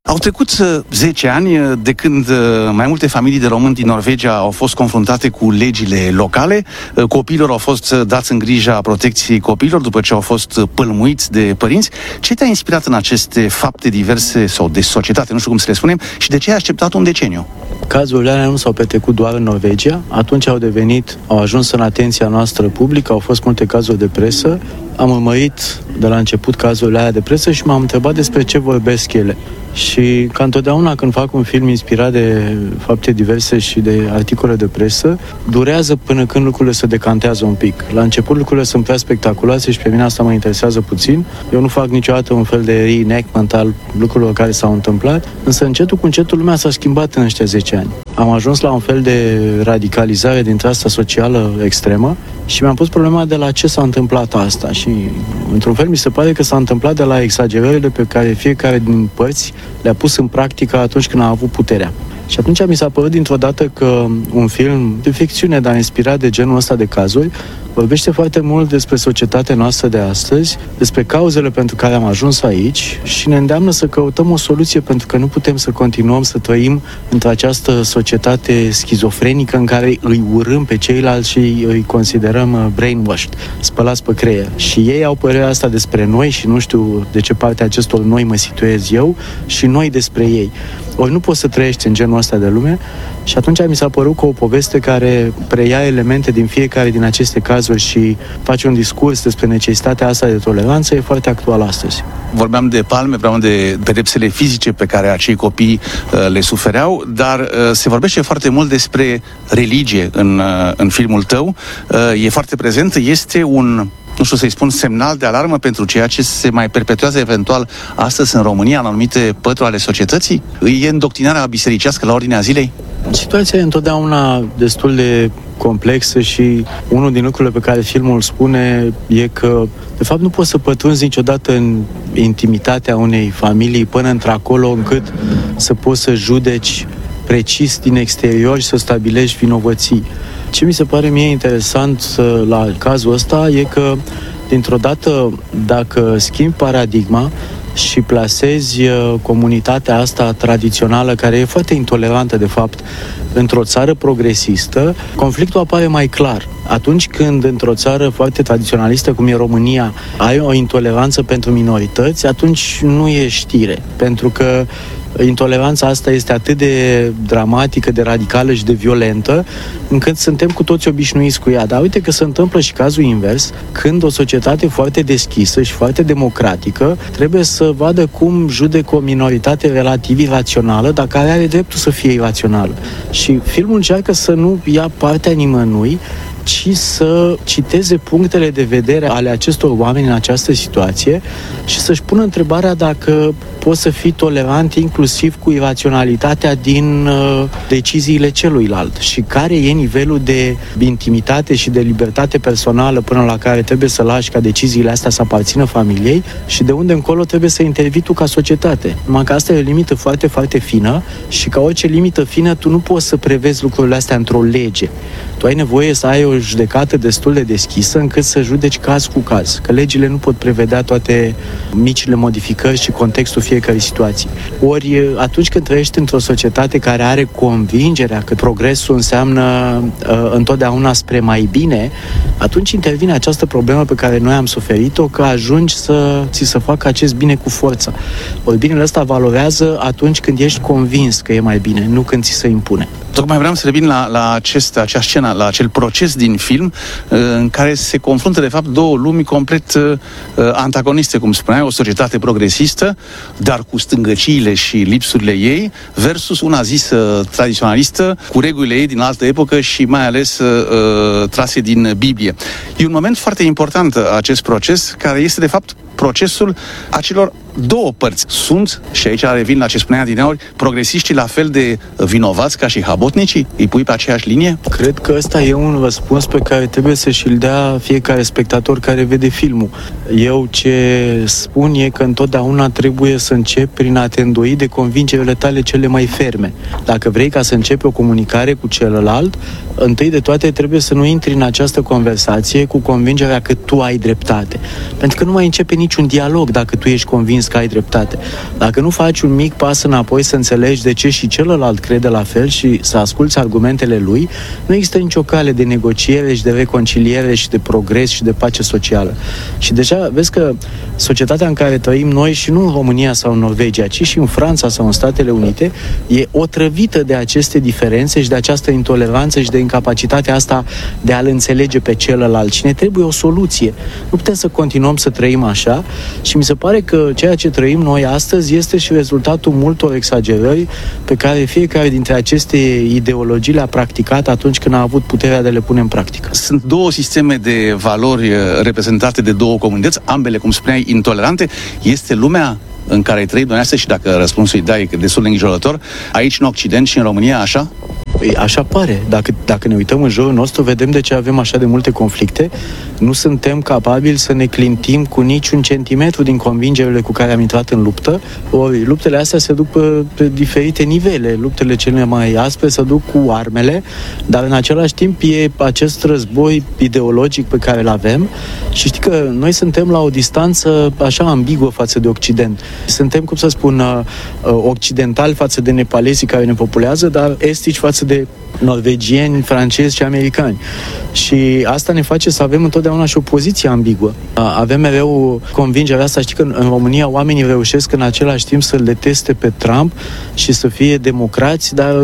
Au trecut 10 ani de când mai multe familii de români din Norvegia au fost confruntate cu legile locale. Copiilor au fost dați în grija protecției copiilor după ce au fost pălmuiți de părinți. Ce te-a inspirat în aceste fapte diverse sau de societate, nu știu cum să le spunem, și de ce ai acceptat un deceniu? Cazurile alea nu s-au petrecut doar în Norvegia, atunci au ajuns în atenția noastră publică, au fost multe cazuri de presă. Am urmărit de la început cazurile alea de presă și m-am întrebat despre ce vorbesc ele. Și ca întotdeauna când fac un film inspirat de fapte diverse și de articole de presă, durează până când lucrurile se decantează un pic. La început lucrurile sunt prea spectaculoase și pe mine asta mă interesează puțin. Eu nu fac niciodată un fel de reenactment al lucrurilor care s-au întâmplat, însă încetul cu încetul lumea s-a schimbat în ăștia 10 ani. Am ajuns la un fel de radicalizare dintre asta socială extremă și mi-am pus problema de la ce s-a întâmplat asta și într-un fel mi se pare că s-a întâmplat de la exagerările pe care fiecare din părți le-a pus în practică atunci când a avut puterea. Și atunci mi s-a părut dintr-o dată că un film de ficțiune, dar inspirat de genul ăsta de cazuri, vorbește foarte mult despre societatea noastră de astăzi, despre cauzele pentru care am ajuns aici și ne îndeamnă să căutăm o soluție, pentru că nu putem să continuăm să trăim într-această societate schizofrenică în care îi urâm pe ceilalți și îi considerăm brainwashed, spălați pe creier. Și ei au părerea asta despre noi și nu știu de ce parte acestor noi mă situez eu și noi despre ei. Ori nu poți să trăiești în genul ăsta de lume și atunci mi s-a părut că o poveste care preia elemente din fiecare din aceste cazuri și face un discurs despre necesitatea asta de toleranță e foarte actuală astăzi. Vorbeam de palme, vorbeam de pedepsele fizice pe care acei copii le sufereau, dar se vorbește foarte mult despre religie în filmul tău. E foarte prezent, este un, nu știu să-i spun, semnal de alarmă pentru ceea ce se mai perpetuează eventual astăzi în România, în anumite pături ale societății? E îndoctrinarea bisericească la ordinea zilei? Situația e întotdeauna destul de complexă și unul din lucrurile pe care filmul spune e că, de fapt, nu poți să pătrunzi niciodată în intimitatea unei familii până într-acolo încât să poți să judeci precis din exterior și să stabilești vinovății. Ce mi se pare mie interesant la cazul ăsta e că, dintr-o dată, dacă schimbi paradigma și plasezi comunitatea asta tradițională, care e foarte intolerantă, de fapt, într-o țară progresistă, conflictul apare mai clar. Atunci când într-o țară foarte tradiționalistă, cum e România, ai o intoleranță pentru minorități, atunci nu e știre, pentru că intoleranța asta este atât de dramatică, de radicală și de violentă, încât suntem cu toți obișnuiți cu ea. Dar uite că se întâmplă și cazul invers, când o societate foarte deschisă și foarte democratică trebuie să vadă cum judecă o minoritate relativ irațională, dar care are dreptul să fie irațională. Și filmul încearcă să nu ia partea nimănui, ci să citeze punctele de vedere ale acestor oameni în această situație și să-și pună întrebarea dacă poți să fii tolerant inclusiv cu iraționalitatea din deciziile celuilalt și care e nivelul de intimitate și de libertate personală până la care trebuie să lași ca deciziile astea să aparțină familiei și de unde încolo trebuie să intervii tu ca societate. Numai că asta e o limită foarte, foarte fină și ca orice limită fină tu nu poți să prevezi lucrurile astea într-o lege. Tu ai nevoie să ai o judecată destul de deschisă încât să judeci caz cu caz, că legile nu pot prevedea toate micile modificări și contextul fiecărei situații. Ori atunci când trăiești într-o societate care are convingerea că progresul înseamnă întotdeauna spre mai bine, atunci intervine această problemă pe care noi am suferit-o, că ajungi să ți se facă acest bine cu forța. Ori binele ăsta valorează atunci când ești convins că e mai bine, nu când ți se impune. Tocmai vreau să revin la acea scenă, la acel proces din film în care se confruntă, de fapt, două lumi complet antagoniste, cum spuneai, o societate progresistă, dar cu stângăciile și lipsurile ei, versus una zisă tradiționalistă, cu regulile ei din altă epocă și mai ales trase din Biblie. E un moment foarte important acest proces, care este, de fapt, procesul acelor două părți. Sunt, și aici revin la ce spunea adineauri, progresiștii la fel de vinovați ca și habotnicii? Îi pui pe aceeași linie? Cred că ăsta e un răspuns pe care trebuie să și-l dea fiecare spectator care vede filmul. Eu ce spun e că întotdeauna trebuie să începi prin a te îndoi de convingerile tale cele mai ferme. Dacă vrei ca să începi o comunicare cu celălalt, întâi de toate trebuie să nu intri în această conversație cu convingerea că tu ai dreptate. Pentru că nu mai începe niciun dialog dacă tu ești convins că ai dreptate. Dacă nu faci un mic pas înapoi să înțelegi de ce și celălalt crede la fel și să asculți argumentele lui, nu există nicio cale de negociere și de reconciliere și de progres și de pace socială. Și deja vezi că societatea în care trăim noi, și nu în România sau în Norvegia, ci și în Franța sau în Statele Unite, e otrăvită de aceste diferențe și de această intoleranță și de incapacitatea asta de a-l înțelege pe celălalt. Și ne trebuie o soluție. Nu putem să continuăm să trăim așa și mi se pare că ceea ce trăim noi astăzi este și rezultatul multor exagerări pe care fiecare dintre aceste ideologii le-a practicat atunci când a avut puterea de le pune în practică. Sunt două sisteme de valori reprezentate de două comunități, ambele, cum spuneai, intolerante. Este lumea în care trăim dumneavoastră și dacă răspunsul îi dai destul de îngrijorător, aici în Occident și în România așa? Așa pare. Dacă ne uităm în jurul nostru, vedem de ce avem așa de multe conflicte. Nu suntem capabili să ne clintim cu niciun centimetru din convingerile cu care am intrat în luptă. Ori luptele astea se duc pe diferite nivele. Luptele cele mai aspre se duc cu armele, dar în același timp e acest război ideologic pe care îl avem. Și știi că noi suntem la o distanță așa ambiguă față de Occident. Suntem, cum să spun, occidentali față de nepalezii care ne populează, dar estici față de norvegieni, francezi și americani. Și asta ne face să avem întotdeauna și o poziție ambiguă. Avem mereu convingerea asta, știi că în România oamenii reușesc în același timp să-l deteste pe Trump și să fie democrați, dar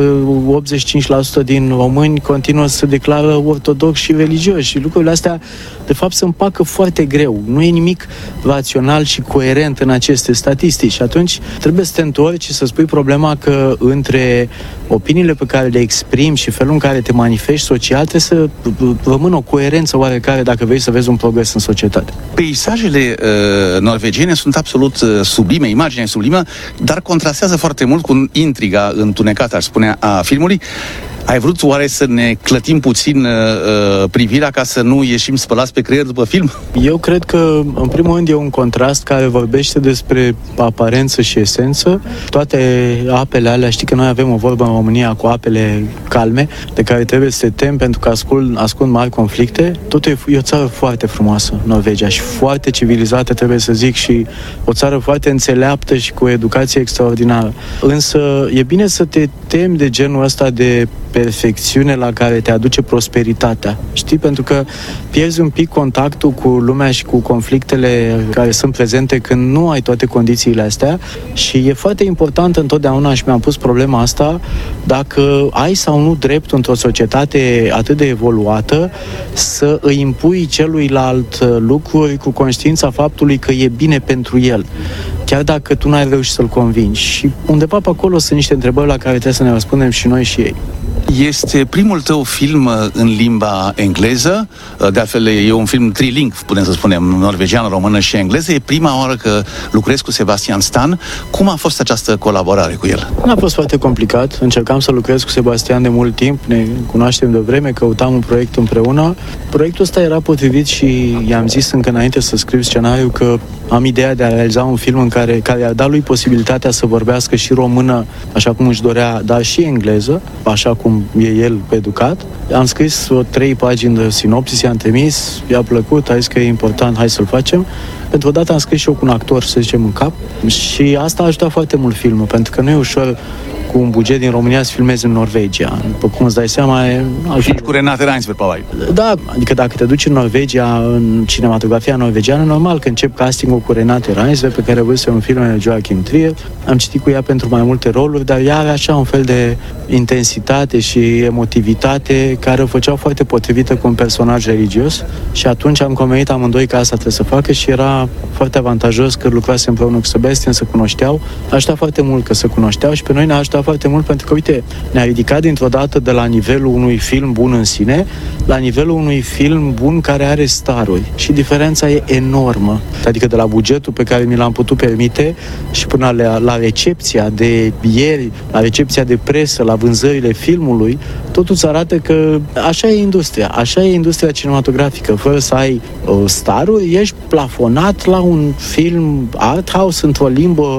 85% din români continuă să se declară ortodoxi și religioși. Și lucrurile astea, de fapt, se împacă foarte greu. Nu e nimic rațional și coerent în aceste statistici. Și atunci trebuie să te întorci și să spui problema că între opiniile pe care le exprimi și felul în care te manifesti social trebuie să rămână o coerență oarecare dacă vrei să vezi un progres în societate. Peisajele norvegiene sunt absolut sublime, imaginea e sublimă, dar contrastează foarte mult cu intriga întunecată, aș spune, a filmului. Ai vrut oare să ne clătim puțin privirea ca să nu ieșim spălați pe creier după film? Eu cred că, în primul rând, e un contrast care vorbește despre aparență și esență. Toate apele alea, știi că noi avem o vorbă în România cu apele calme, de care trebuie să te temi pentru că ascund mari conflicte. Totul e o țară foarte frumoasă, Norvegia, și foarte civilizată, trebuie să zic, și o țară foarte înțeleaptă și cu o educație extraordinară. Însă e bine să te temi de genul ăsta de perfecțiune la care te aduce prosperitatea. Știi? Pentru că pierzi un pic contactul cu lumea și cu conflictele care sunt prezente când nu ai toate condițiile astea și e foarte important întotdeauna, și mi-am pus problema asta, dacă ai sau nu drept într-o societate atât de evoluată să îi impui celuilalt lucruri cu conștiința faptului că e bine pentru el, chiar dacă tu n-ai reușit să-l convingi. Și undeva pe acolo sunt niște întrebări la care trebuie să ne răspundem și noi și ei. Este primul tău film în limba engleză, de altfel e un film triling, putem să spunem, norvegiană, română și engleză. E prima oară că lucrezi cu Sebastian Stan. Cum a fost această colaborare cu el? Nu a fost foarte complicat. Încercam să lucrez cu Sebastian de mult timp, ne cunoaștem de vreme, căutam un proiect împreună. Proiectul ăsta era potrivit și i-am zis încă înainte să scriu scenariul că am ideea de a realiza un film în care a dat lui posibilitatea să vorbească și română, așa cum își dorea, dar și engleză, așa cum e el educat. Am scris 3 pagini de sinopsis, i-am trimis, i-a plăcut, a zis că e important, hai să-l facem. Pentru o dată am scris și eu cu un actor, să zicem, în cap și asta a ajutat foarte mult filmul, pentru că nu e ușor cu un buget din România să filmezi în Norvegia. După cum îți dai seama, și cu Renate Reinsberg, probabil. Da, adică dacă te duci în Norvegia, în cinematografia norvegiană, normal că încep castingul cu Renate Reinsberg, pe care văzuse un film de Joachim Trier. Am citit cu ea pentru mai multe roluri, dar ea are așa un fel de intensitate și emotivitate care o făceau foarte potrivită cu un personaj religios și atunci am convenit amândoi că asta trebuie să facă și era foarte avantajos că lucrase împreună cu Sebastian, se cunoșteau. A ajutat foarte mult că se cunoșteau și pe noi ne-a ajutat foarte mult pentru că, uite, ne-a ridicat dintr-o dată de la nivelul unui film bun în sine la nivelul unui film bun care are staruri și diferența e enormă. Adică de la bugetul pe care mi l-am putut permite și până la recepția de ieri, la recepția de presă, la vânzările filmului, totul îți arată că așa e industria cinematografică. Fără să ai staruri, ești plafonat la un film art house într-o limbă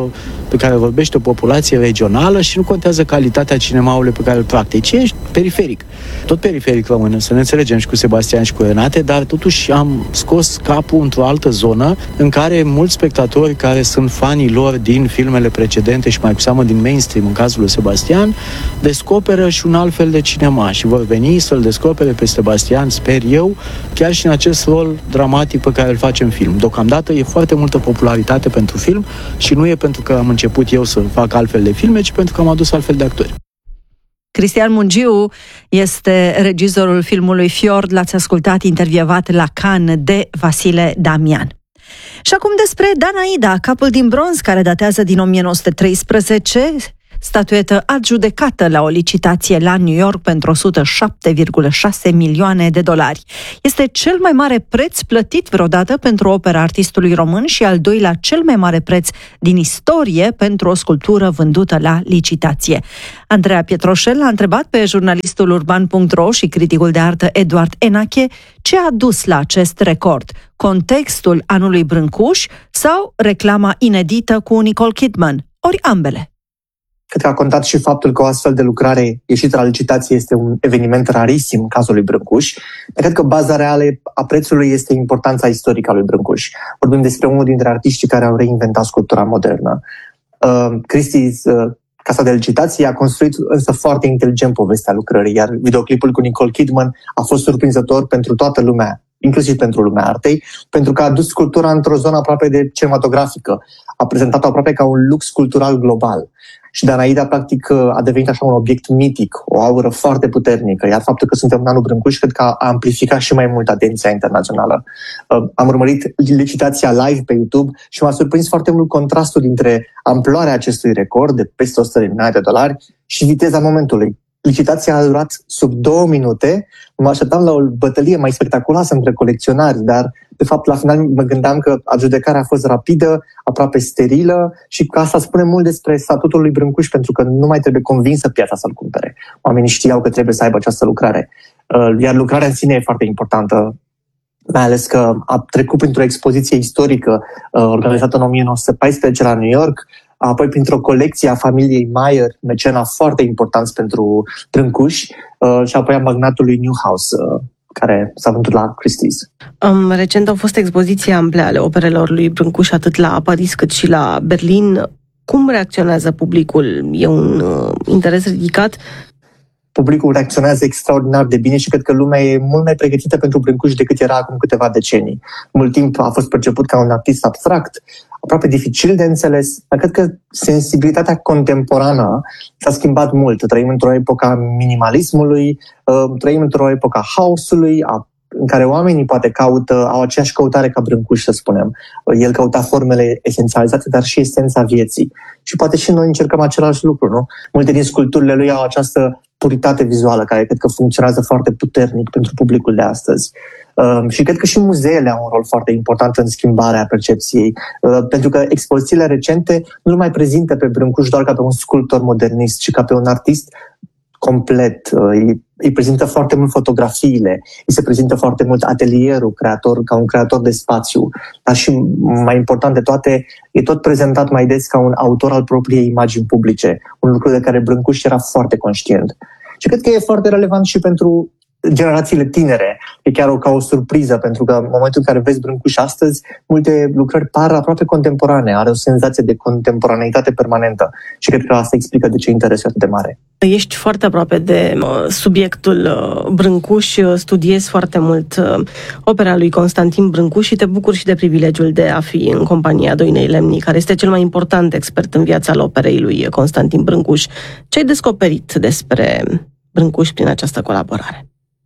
pe care vorbește o populație regională și nu contează calitatea cinemaului pe care îl practici. Ești periferic. Tot periferic rămâne, să ne înțelegem și cu Sebastian și cu Renate, dar totuși am scos capul într-o altă zonă în care mulți spectatori care sunt fanii lor din filmele precedente și mai cu seamă din mainstream, în cazul lui Sebastian, descoperă și un alt fel de cinema și vor veni să-l descopere pe Sebastian, sper eu, chiar și în acest rol dramatic pe care îl face în film. Deocamdată e foarte multă popularitate pentru film și nu e pentru că am început eu să fac altfel de filme, ci pentru că am adus altfel de actori. Cristian Mungiu este regizorul filmului Fjord, l-ați ascultat intervievat la Cannes de Vasile Damian. Și acum despre Danaida, capul din bronz care datează din 1913, statuetă adjudecată la o licitație la New York pentru $107,6 milioane. Este cel mai mare preț plătit vreodată pentru opera artistului român și al doilea cel mai mare preț din istorie pentru o sculptură vândută la licitație. Andreea Pietroșel a întrebat pe jurnalistul urban.ro și criticul de artă Eduard Enache ce a dus la acest record: contextul anului Brâncuș sau reclama inedită cu Nicole Kidman, ori ambele. Cred că a contat și faptul că o astfel de lucrare ieșită la licitație este un eveniment rarisim în cazul lui Brâncuș. Cred că baza reală a prețului este importanța istorică a lui Brâncuș. Vorbim despre unul dintre artiștii care au reinventat sculptura modernă. Christie's, casa de licitație, a construit însă foarte inteligent povestea lucrării, iar videoclipul cu Nicole Kidman a fost surprinzător pentru toată lumea, inclusiv pentru lumea artei, pentru că a dus sculptura într-o zonă aproape de cinematografică. A prezentat-o aproape ca un lux cultural global. Și Danaida, practic, a devenit așa un obiect mitic, o aură foarte puternică, iar faptul că suntem în anul Brâncuș, cred că a amplificat și mai mult atenția internațională. Am urmărit licitația live pe YouTube și m-a surprins foarte mult contrastul dintre amploarea acestui record de peste $100 milioane și viteza momentului. Licitația a durat sub 2 minute, mă așteptam la o bătălie mai spectaculoasă între colecționari, dar de fapt la final mă gândeam că adjudecarea a fost rapidă, aproape sterilă și că asta spune mult despre statutul lui Brâncuș, pentru că nu mai trebuie convinsă piața să-l cumpere. Oamenii știau că trebuie să aibă această lucrare. Iar lucrarea în sine e foarte importantă, mai ales că a trecut printr-o expoziție istorică organizată în 1914 la New York, apoi printr-o colecție a familiei Mayer, mecena foarte important pentru Brâncuș, și apoi a magnatului Newhouse, care s-a vândut la Christie's. Recent au fost expoziții ample ale operelor lui Brâncuș, atât la Paris cât și la Berlin. Cum reacționează publicul? E un interes ridicat? Publicul reacționează extraordinar de bine și cred că lumea e mult mai pregătită pentru Brâncuș decât era acum câteva decenii. Mult timp a fost perceput ca un artist abstract, aproape dificil de înțeles, dar cred că sensibilitatea contemporană s-a schimbat mult. Trăim într-o epocă a minimalismului, trăim într-o epocă a haosului, în care oamenii poate au aceeași căutare ca Brâncuș, să spunem. El căuta formele esențializate, dar și esența vieții. Și poate și noi încercăm același lucru, nu? Multe din sculpturile lui au această puritate vizuală, care cred că funcționează foarte puternic pentru publicul de astăzi. Și cred că și muzeele au un rol foarte important în schimbarea percepției, pentru că expozițiile recente nu mai prezintă pe Brâncuș doar ca pe un sculptor modernist, ci ca pe un artist complet. Îi prezintă foarte mult fotografiile, îi se prezintă foarte mult atelierul creator, ca un creator de spațiu, dar și mai important de toate, e tot prezentat mai des ca un autor al propriei imagini publice, un lucru de care Brâncuș era foarte conștient. Și cred că e foarte relevant și pentru generațiile tinere. E chiar ca o surpriză, pentru că în momentul în care vezi Brâncuș astăzi, multe lucrări par aproape contemporane, are o senzație de contemporaneitate permanentă și cred că asta explică de ce interesul atât de mare. Ești foarte aproape de subiectul Brâncuș, studiezi foarte mult opera lui Constantin Brâncuș și te bucuri și de privilegiul de a fi în compania Doinei Lemni, care este cel mai important expert în viața al operei lui Constantin Brâncuș. Ce ai descoperit despre Brâncuș prin această colaborare?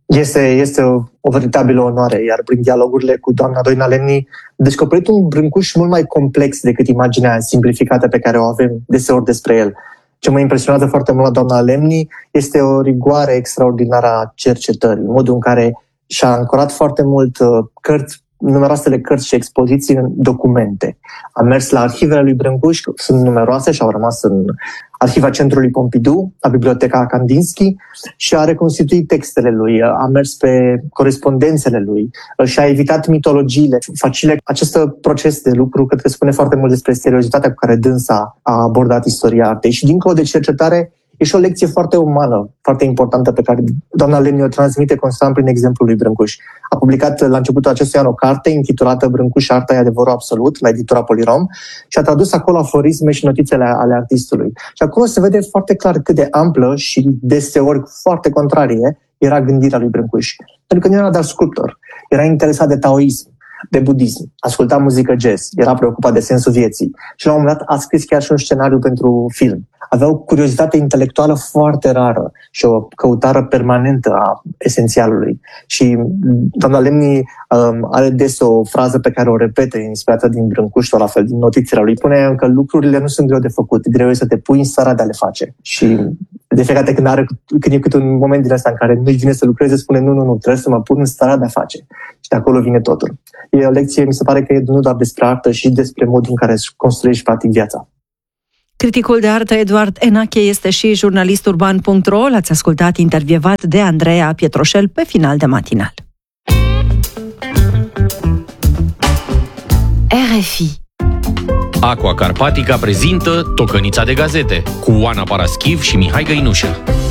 Este o veritabilă onoare, iar prin dialogurile cu doamna Doina Lemni descoperit un Brâncuș mult mai complex decât imaginea simplificată pe care o avem deseori despre el. Ce mă impresionează foarte mult la doamna Lemni este o rigoare extraordinară a cercetării, modul în care și-a ancorat foarte mult cărți numeroasele cărți și expoziții în documente. A mers la arhivele lui Brâncuș, sunt numeroase și au rămas în arhiva Centrului Pompidou, la Biblioteca Kandinsky, și a reconstituit textele lui, a mers pe corespondențele lui și a evitat mitologiile facile. Acest proces de lucru cred că spune foarte mult despre seriozitatea cu care dânsa a abordat istoria artei și dincolo de cercetare e și o lecție foarte umană, foarte importantă, pe care doamna Lemni o transmite constant prin exemplul lui Brâncuș. A publicat la începutul acestui an o carte intitulată Brâncuș, arta e adevărul absolut, la editura Polirom, și a tradus acolo aforisme și notițele ale artistului. Și acolo se vede foarte clar cât de amplă și deseori foarte contrarie era gândirea lui Brâncuș. Pentru că nu era doar sculptor, era interesat de taoism, de budism, asculta muzică jazz, era preocupat de sensul vieții și la un moment dat a scris chiar și un scenariu pentru film. Avea o curiozitate intelectuală foarte rară și o căutare permanentă a esențialului. Și doamna Lemni are des o frază pe care o repete, inspirată din Brâncuș, la fel, din notițele lui. Spune că lucrurile nu sunt greu de făcut, greu e să te pui în starea de a le face. Și de fiecare dată când e câte un moment din ăsta în care nu-i vine să lucreze, spune nu, trebuie să mă pun în starea de a face. Și de acolo vine totul. E o lecție, mi se pare că e nu doar despre artă, și despre modul în care își construiești practic viața. Criticul de artă Eduard Enache este și jurnalist urban.ro. L-ați ascultat intervievat de Andreea Pietroșel pe final de matinal. RFI. Aqua Carpatica prezintă Tocănița de gazete cu Oana Paraschiv și Mihai Găinușă.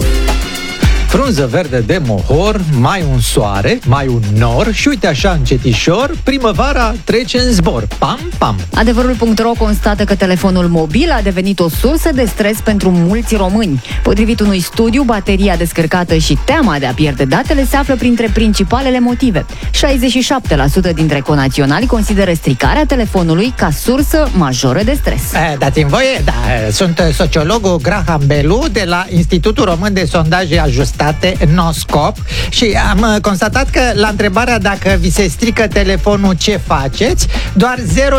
Frunză verde de mohor, mai un soare, mai un nor și uite așa încetișor, primăvara trece în zbor. Pam, pam! Adevărul.ro constată că telefonul mobil a devenit o sursă de stres pentru mulți români. Potrivit unui studiu, bateria descărcată și teama de a pierde datele se află printre principalele motive. 67% dintre conaționali consideră stricarea telefonului ca sursă majoră de stres. Dați-mi voie, sunt sociologul Graham Belu de la Institutul Român de Sondaje Ajustate Noscop și am constatat că la întrebarea dacă vi se strică telefonul ce faceți, doar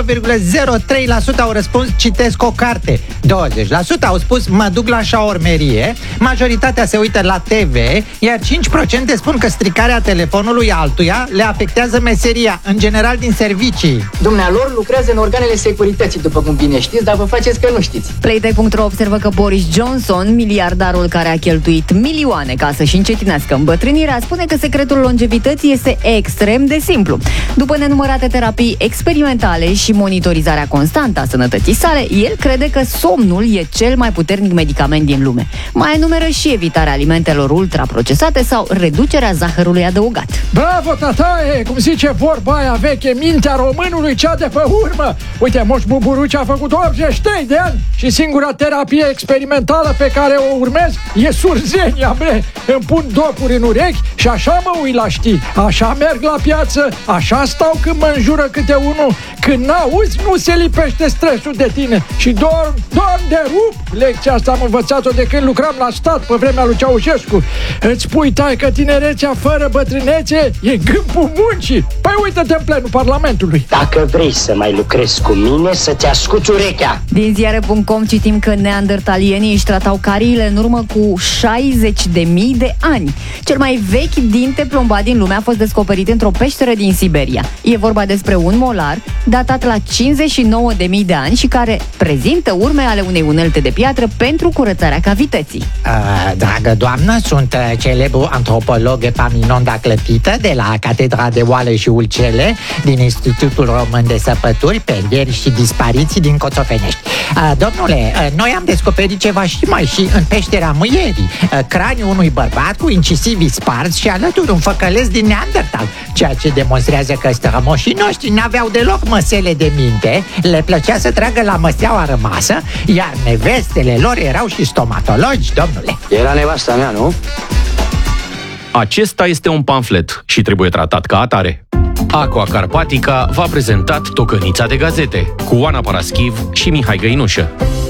0,03% au răspuns citesc o carte, 20% au spus mă duc la șaormerie, majoritatea se uită la TV, iar 5% spun că stricarea telefonului altuia le afectează meseria, în general din servicii. Dumnealor lucrează în organele securității, după cum bine știți, dar vă faceți că nu știți. Playtech.ro observă că Boris Johnson, miliardarul care a cheltuit milioane ca să-și încetinească îmbătrânirea, spune că secretul longevității este extrem de simplu. După nenumărate terapii experimentale și monitorizarea constantă a sănătății sale, el crede că somnul e cel mai puternic medicament din lume. Mai enumeră și evitarea alimentelor ultraprocesate sau reducerea zahărului adăugat. Bravo, tataie! Cum zice vorba aia veche, mintea românului cea de pe urmă! Uite, Moș Buburuci a făcut 83 de ani și singura terapie experimentală pe care o urmez e surzenia, bre! Îmi pun dopuri în urechi și așa mă uit la știri. Așa merg la piață, așa stau când mă înjură câte unul. Când n-auzi, nu se lipește stresul de tine. Și dorm de rup. Lecția asta am învățat-o de când lucram la stat pe vremea lui Ceaușescu. Îți spui, tai, că tinerețea fără bătrânețe e câmpul muncii. Păi uite-te în plenul Parlamentului. Dacă vrei să mai lucrezi cu mine, să-ți ascuți urechea. Din ziare.com citim că neandertalienii își tratau cariile în urmă cu 60.000 de ani. Cel mai vechi dinte plombat din lume a fost descoperit într-o peșteră din Siberia. E vorba despre un molar datat la 59.000 de ani și care prezintă urme ale unei unelte de piatră pentru curățarea cavității. Dragă doamnă, sunt celebru antropolog Epaminonda Clăpită de la Catedra de Oale și Ulcele din Institutul Român de Săpături, Penderi și Dispariții din Coțofenești. Domnule, noi am descoperit ceva și în peștera Muierii, craniul unui bărbat cu incisivii sparți și alături un făcălesc din Neandertal, ceea ce demonstrează că strămoșii noștri n-aveau deloc măsele de minte, le plăcea să tragă la măseaua rămasă, iar nevestele lor erau și stomatologi, domnule. Era nevasta mea, nu? Acesta este un pamflet și trebuie tratat ca atare. Aqua Carpatica v-a prezentat Tocănița de gazete cu Oana Paraschiv și Mihai Găinușă.